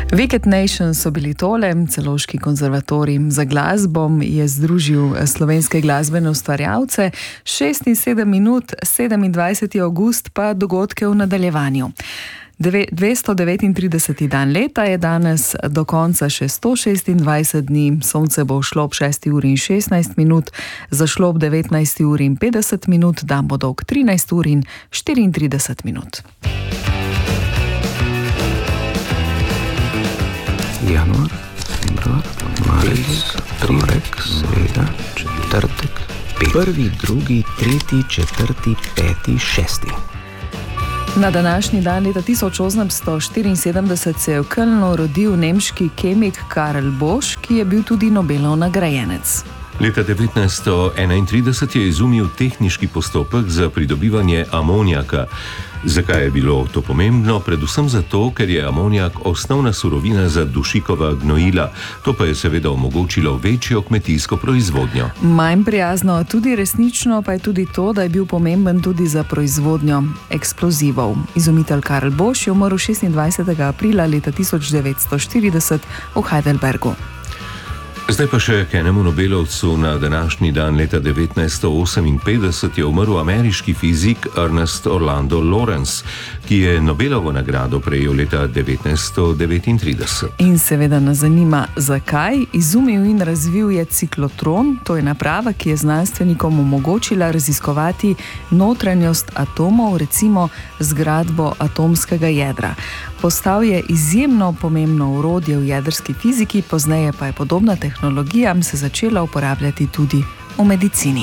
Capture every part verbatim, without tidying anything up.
Wicked Nation so bili tole, Celovški konzervatorij za glasbo je združil slovenske glasbene ustvarjalce, šest in sedem minut, sedemindvajseti avgust pa dogodke v nadaljevanju. dvesto devetintrideseti dan leta je danes, do konca še sto šestindvajset dni, sonce bo šlo ob šesti uri in šestnajst minut, zašlo ob devetnajsti uri in petdeset minut, dan bo dolg trinajst ur in štiriintrideset minut. Januar, februar, marec, torek, sreda, četrtek, pet. Prvi, drugi, tretji, četrti, peti, šesti. Na današnji dan leta tisoč osemsto štiriinsedemdeset se je v Kölnu rodil nemški kemik Karl Bosch, ki je bil tudi Nobelov nagrajenec. Leta devetnajststo enaintrideset je izumil tehniški postopek za pridobivanje amonijaka. Zakaj je bilo to pomembno? Predvsem zato, ker je amonijak osnovna surovina za dušikova gnojila. To pa je seveda omogočilo večjo kmetijsko proizvodnjo. Manj prijazno, tudi resnično pa je tudi to, da je bil pomemben tudi za proizvodnjo eksplozivov. Izumitelj Karl Bosch je umrl šestindvajsetega aprila leta tisoč devetsto štirideset v Heidelbergu. Zdaj pa še k enemu Nobelovcu. Na današnji dan leta devetnajststo oseminpetdeset je umrl ameriški fizik Ernest Orlando Lawrence, ki je Nobelovo nagrado prejel leta devetnajststo devetintrideset. In seveda nas zanima, zakaj. Izumil in razvil je ciklotron, to je naprava, ki je znanstvenikom omogočila raziskovati notranjost atomov, recimo zgradbo atomskega jedra. Postal je izjemno pomembno orodje v jedrski fiziki, pozneje pa je podobna tehnologija se začela uporabljati tudi v medicini.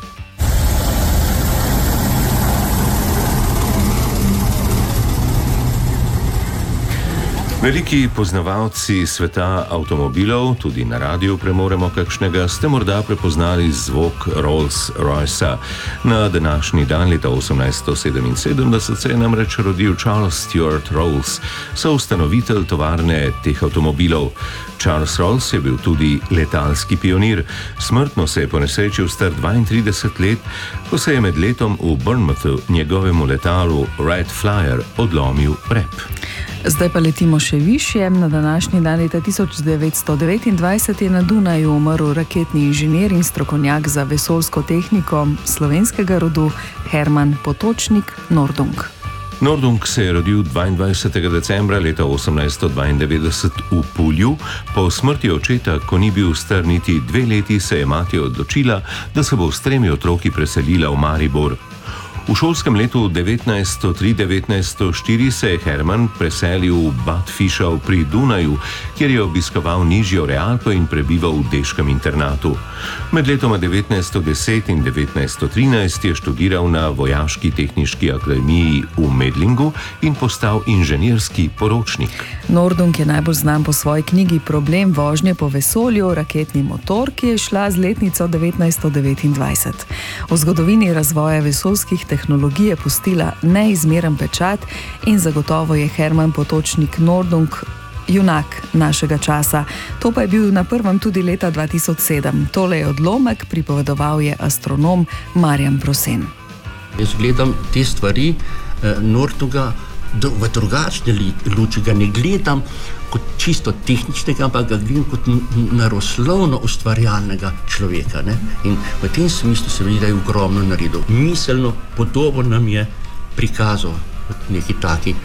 Veliki poznavalci sveta avtomobilov, tudi na radiju premoremo kakšnega, ste morda prepoznali zvok Rolls-Roycea. Na današnji dan leta osemnajststo sedeminsedemdeset se je namreč rodil Charles Stuart Rolls, soustanovitelj tovarne teh avtomobilov. Charles Rolls je bil tudi letalski pionir. Smrtno se je ponesrečil star dvaintrideset let, ko se je med letom v Bournemouthu njegovemu letalu Wright Flyer odlomil rep. Zdaj pa letimo še višje. Na današnji dan leta tisoč devetsto devetindvajset je na Dunaju umrl raketni inženir in strokovnjak za vesoljsko tehniko slovenskega rodu Herman Potočnik Nordung. Nordung se je rodil dvaindvajsetega decembra leta osemnajststo dvaindevetdeset v Pulju. Po smrti očeta, ko ni bil star niti dve leti, se je mati odločila, da se bo s tremi otroki preselila v Maribor. V šolskem letu devetnajststo tri devetnajststo štiri se je Herman preselil v Bad Fischau pri Dunaju, kjer je obiskoval nižjo realko in prebival v deškem internatu. Med letoma devetnajststo deset in devetnajststo trinajst je študiral na Vojaški tehniški akademiji v Medlingu in postal inženirski poročnik. Nordung je najbolj znan po svoji knjigi Problem vožnje po vesolju, raketni motor, ki je šla z letnico devetnajststo devetindvajset. V zgodovini razvoja vesoljskih tehnologij je pustila neizmeren pečat in zagotovo je Herman Potočnik Nordung junak našega časa. To pa je bil na prvem tudi leta dva tisoč sedem. Tole je odlomek, pripovedoval je astronom Marjan Prosen. Jaz gledam te stvari eh, Nordunga v drugačni luči, ga ne gledam kot čisto tehničnega, ampak ga gledam kot naroslovno ustvarjalnega človeka. Ne? In v tem smislu se vidi, da je ogromno naredil. Miselno podobo nam je prikazal v neki taki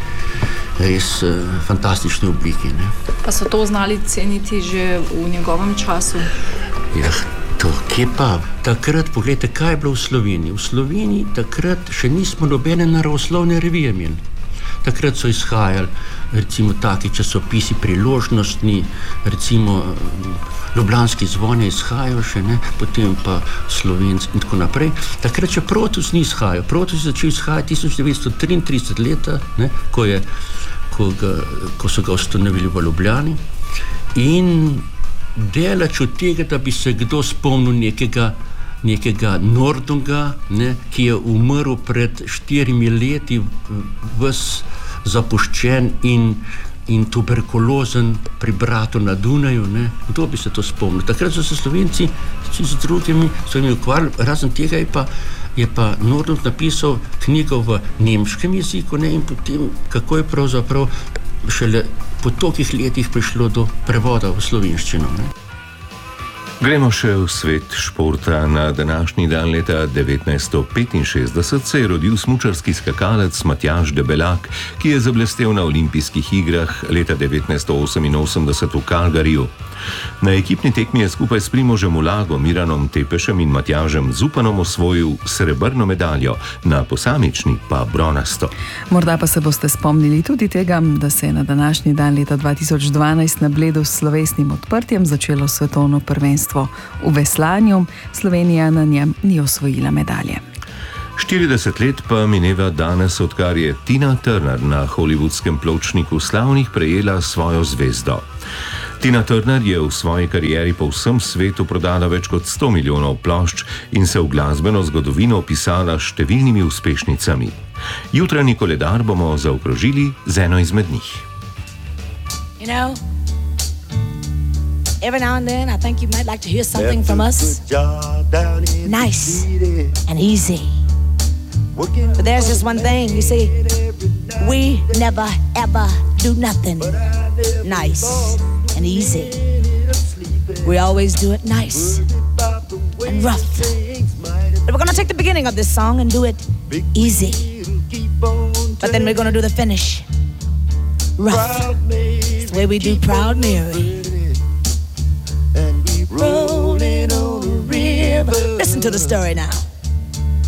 res uh, fantastični obliki. Ne? Pa so to znali ceniti že v njegovem času? Ja, to, kje pa? Takrat, pogledajte, kaj je bilo v Sloveniji. V Sloveniji takrat še nismo nobene naravoslovne revije imeli. Takrat so izhajali recimo taki časopisi priložnostni, recimo Ljubljanski zvon je izhajal še, ne, potem pa Slovenc in tako naprej. Takrat še Protus ni izhajal. Protus je začel izhajati tisoč devetsto triintrideset leta, ne, ko, je, ko, ga, ko so ga ustanovili v Ljubljani. In delač od tega, da bi se kdo spomnil nekega nekega Nordunga, ne, ki je umrl pred štirimi leti, ves zapuščen in, in tuberkulozen pri bratu na Dunaju. Ne. Kdo bi se to spomnil? Takrat so se Slovenci z drugimi svojimi ukvarjali, razen tega je pa, je pa Nordung napisal knjigo v nemškem jeziku, ne, in potem, kako je pravzaprav šele po tolikih letih prišlo do prevoda v slovenščino. Ne? Gremo še v svet športa. Na današnji dan leta devetnajststo petinšestdeset se je rodil smučarski skakalec Matjaž Debelak, ki je zablestel na olimpijskih igrah leta devetnajststo oseminosemdeset v Calgaryju. Na ekipni tekmi je skupaj s Primožem Ulagom, Miranom Tepešem in Matjažem Zupanom osvojil srebrno medaljo, na posamični pa bronasto. Morda pa se boste spomnili tudi tega, da se je na današnji dan leta dva tisoč dvanajst na Bledu s slovesnim odprtjem začelo svetovno prvenstvo v veslanju. Slovenija na njem ni osvojila medalje. štirideset let pa mineva danes, odkar je Tina Turner na hollywoodskem pločniku slavnih prejela svojo zvezdo. Tina Turner je v svoji karieri po vsem svetu prodala več kot sto milijonov plošč in se v glasbeno zgodovino opisala s številnimi uspešnicami. Jutranji koledar bomo zaokrožili z eno izmed njih. You know, every now and then I think you might like to hear something from us. Nice and easy. But there's just one thing, you see, we never ever do nothing nice and easy. We always do it nice and rough. But we're gonna take the beginning of this song and do it easy. But then we're gonna do the finish rough. It's the way we do Proud Mary. Rolling on a river. Listen to the story now.